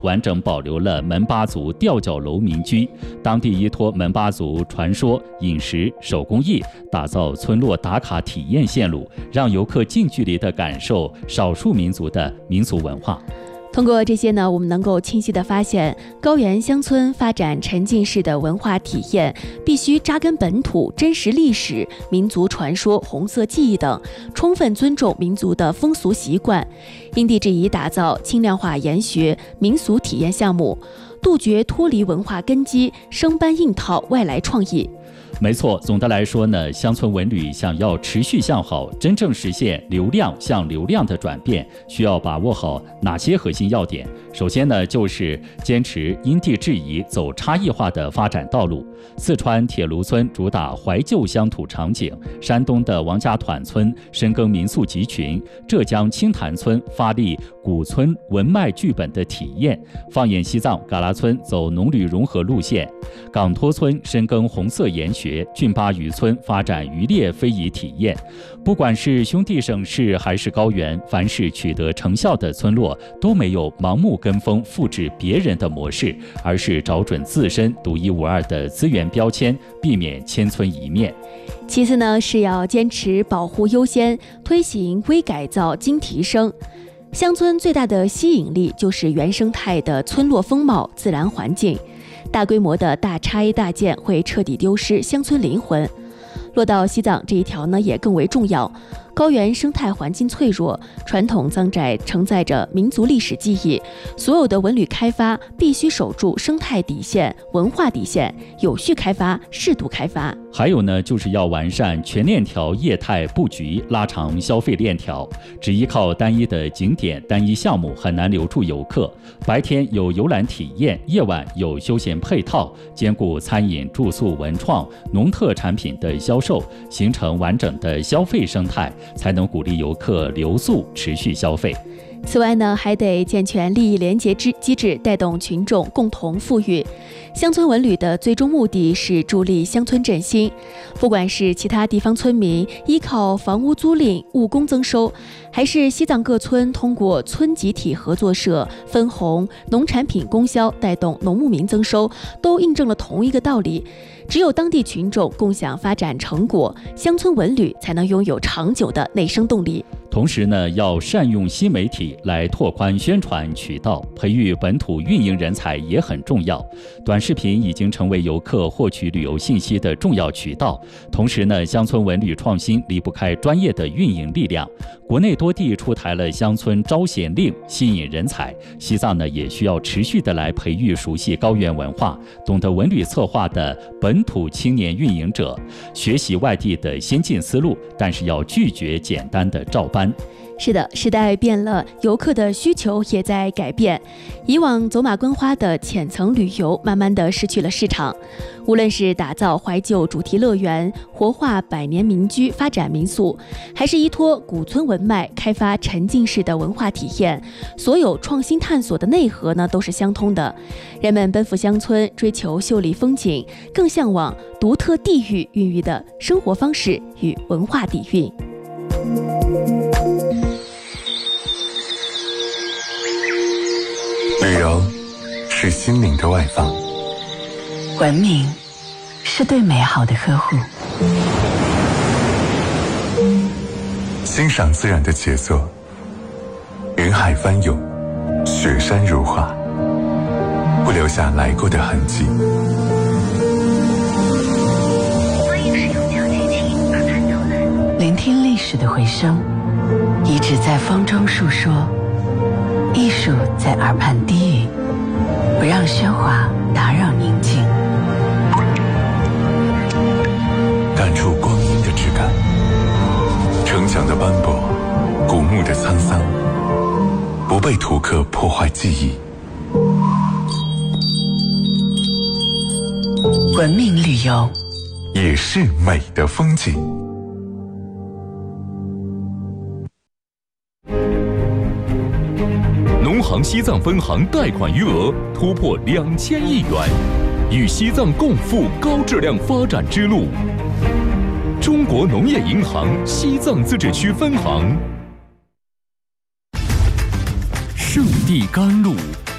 完整保留了门巴族吊脚楼民居，当地依托门巴族传说、饮食、手工艺，打造村落打卡体验线路，让游客近距离地感受少数民族的民俗文化。 通过这些呢，我们能够清晰地发现，高原乡村发展沉浸式的文化体验，必须扎根本土、真实历史、民族传说、红色记忆等，充分尊重民族的风俗习惯，因地制宜打造轻量化研学民俗体验项目，杜绝脱离文化根基、生搬硬套外来创意。 没错，总的来说呢，乡村文旅想要持续向好，真正实现流量向流量的转变，需要把握好哪些核心要点？首先呢，就是坚持因地制宜、走差异化的发展道路。四川铁炉村主打怀旧乡土场景，山东的王家团村深耕民宿集群，浙江清潭村发力古村文脉剧本的体验，放眼西藏嘎拉村走农旅融合路线，港托村深耕红色研学，峻巴渔村发展渔猎非遗体验。不管是兄弟省市还是高原，凡是取得成效的村落，都没有盲目跟风复制别人的模式，而是找准自身独一无二的资源标签，避免千村一面。 其次呢，是要坚持保护优先，推行微改造精提升。乡村最大的吸引力就是原生态的村落风貌、自然环境。大规模的大拆大建会彻底丢失乡村灵魂。落到西藏这一条呢，也更为重要。高原生态环境脆弱，传统藏寨承载着民族历史记忆，所有的文旅开发必须守住生态底线、文化底线，有序开发、适度开发。 还有呢，就是要完善全链条业态布局，拉长消费链条。只依靠单一的景点、单一项目很难留住游客。白天有游览体验，夜晚有休闲配套，兼顾餐饮、住宿、文创、农特产品的销售，形成完整的消费生态，才能鼓励游客留宿、持续消费。 此外呢，还得健全利益连结机制，带动群众共同富裕。乡村文旅的最终目的是助力乡村振兴。不管是其他地方村民依靠房屋租赁、务工增收，还是西藏各村通过村集体合作社分红、农产品供销带动农牧民增收，都印证了同一个道理。只有当地群众共享发展成果，乡村文旅才能拥有长久的内生动力。 同时呢，要善用新媒体来拓宽宣传渠道，培育本土运营人才也很重要。短视频已经成为游客获取旅游信息的重要渠道。同时呢，乡村文旅创新离不开专业的运营力量。国内多地出台了乡村招贤令，吸引人才。西藏呢，也需要持续的来培育熟悉高原文化、懂得文旅策划的本土青年运营者，学习外地的先进思路，但是要拒绝简单的照搬。 是的，时代变了，游客的需求也在改变。以往走马观花的浅层旅游，慢慢的失去了市场。无论是打造怀旧主题乐园、活化百年民居、发展民宿，还是依托古村文脉开发沉浸式的文化体验，所有创新探索的内核呢，都是相通的。人们奔赴乡村，追求秀丽风景，更向往独特地域孕育的生活方式与文化底蕴。 旅游是心灵的外放， 文明是对美好的呵护， 欣赏自然的杰作，云海翻涌，雪山如画，不留下来过的痕迹。 欢迎使用调节器把它摇篮，聆听历史的回声，遗址在风中述说，艺术在耳畔低语，不让喧哗打扰宁静， 感触光阴的质感，城墙的斑驳，古墓的沧桑，不被图刻破坏记忆。 文明旅游也是美的风景。 农行西藏分行贷款余额突破2000亿元，与西藏共赴高质量发展之路。中国农业银行西藏自治区分行。圣地甘露，